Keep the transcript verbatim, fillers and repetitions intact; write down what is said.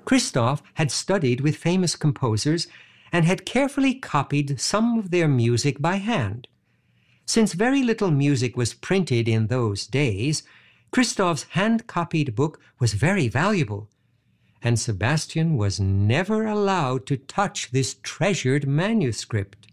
Christoph had studied with famous composers and had carefully copied some of their music by hand. Since very little music was printed in those days, Christoph's hand-copied book was very valuable, and Sebastian was never allowed to touch this treasured manuscript.